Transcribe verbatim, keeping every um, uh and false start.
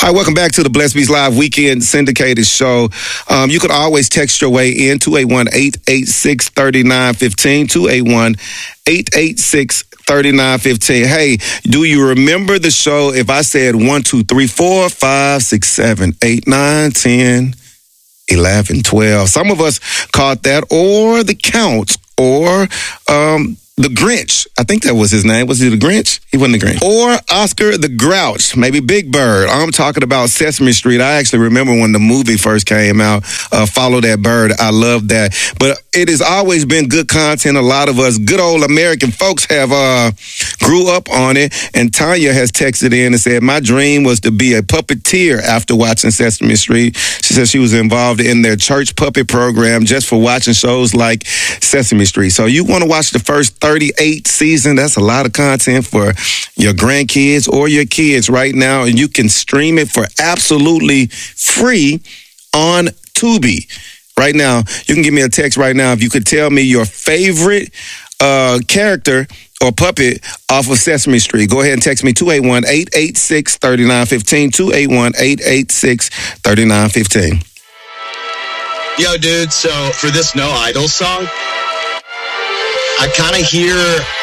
Hi, welcome back to the Blessed Beats Live Weekend Syndicated Show. Um, you could always text your way in, two eight one, eight eight six, three nine one five, two eight one, eight eight six, three nine one five. Hey, do you remember the show if I said one, two, three, four, five, six, seven, eight, nine, ten, eleven, twelve? Some of us caught that, or The Count, or um, The Grinch. I think that was his name. Was he The Grinch? He wasn't The Grinch. Or Oscar the Grouch, maybe Big Bird. I'm talking about Sesame Street. I actually remember when the movie first came out, uh, Follow That Bird. I love that. But it has always been good content. A lot of us good old American folks have uh, grew up on it. And Tanya has texted in and said, my dream was to be a puppeteer after watching Sesame Street. She said she was involved in their church puppet program just for watching shows like Sesame Street. So you want to watch the first thirty-eight season? That's a lot of content for your grandkids or your kids right now, and you can stream it for absolutely free on Tubi. Right now, you can give me a text right now if you could tell me your favorite uh, character or puppet off of Sesame Street. Go ahead and text me two eight one, eight eight six, three nine one five, two eight one, eight eight six, three nine one five. Yo, dude, so for this No Idol song, I kind of hear